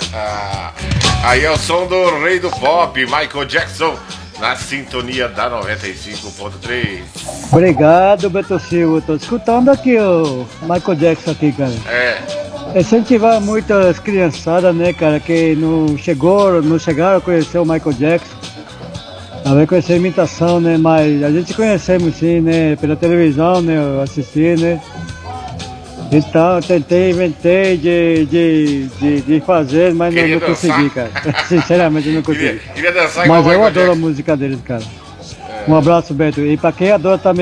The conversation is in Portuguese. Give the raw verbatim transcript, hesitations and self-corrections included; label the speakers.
Speaker 1: Aí é o som do rei do pop, Michael Jackson, na sintonia da noventa e cinco ponto três.
Speaker 2: Obrigado, Beto Silva. Tô escutando aqui o Michael Jackson aqui, cara.
Speaker 1: É.
Speaker 2: Incentivar muitas criançadas, né, cara, que não chegou, não chegaram a conhecer o Michael Jackson. A ver conhecer a imitação, né, mas a gente conhecemos sim, né, pela televisão, né, eu assisti, né. Então, tentei, inventei de, de, de, de fazer, mas não, não consegui, cara. Sinceramente, não consegui.
Speaker 1: Queria, queria dançar
Speaker 2: mas
Speaker 1: igual
Speaker 2: eu
Speaker 1: Michael
Speaker 2: adoro
Speaker 1: Jackson.
Speaker 2: A música deles, cara. É. Um abraço, Beto. E pra quem adora também.